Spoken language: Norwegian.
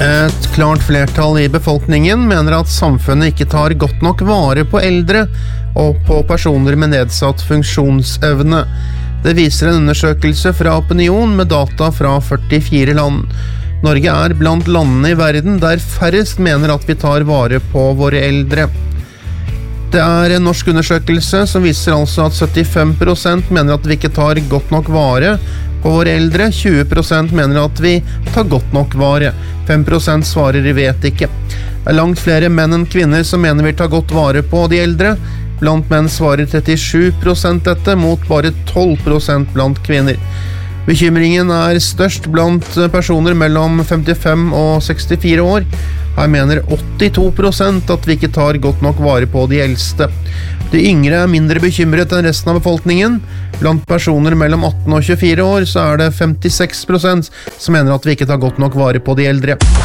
Et klart flertall i befolkningen mener at samfunnet ikke tar godt nok vare på eldre og på personer med nedsatt funksjonsevne. Det viser en undersøkelse fra Opinion med data fra 44 land. Norge er blant landene i verden der færrest mener at vi tar vare på våre eldre. Det er en norsk undersøkelse som viser altså at 75% mener at vi ikke tar godt nok vare på våre eldre, 20% mener at vi tar godt nok vare, 5% svarer vet ikke. Det er langt flere menn enn kvinner som mener vi tar godt vare på de eldre. Blant menn svarer 37% dette, mot bare 12% blant kvinner. Bekymringen er størst blant personer mellom 55 og 64 år. Her mener 82% at vi ikke tar godt nok vare på de eldste. De yngre er mindre bekymret enn resten av befolkningen. Blant personer mellom 18 og 24 år så er det 56% som mener at vi ikke tar godt nok vare på de eldre.